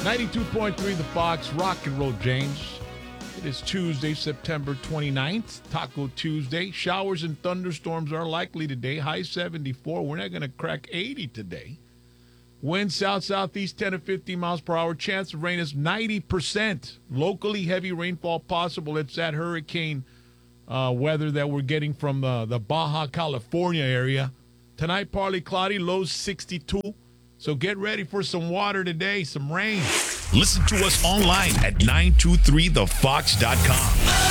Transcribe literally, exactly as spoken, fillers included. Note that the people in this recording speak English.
ninety-two point three The Fox, Rock and Roll James. It is Tuesday, September twenty-ninth, Taco Tuesday. Showers and thunderstorms are likely today. High seventy-four. We're not going to crack eighty today. Wind south-southeast ten to fifteen miles per hour. Chance of rain is ninety percent. Locally heavy rainfall possible. It's that hurricane uh, weather that we're getting from the, the Baja California area. Tonight, partly cloudy, lows sixty-two. So get ready for some water today, some rain. Listen to us online at nine two three the fox dot com.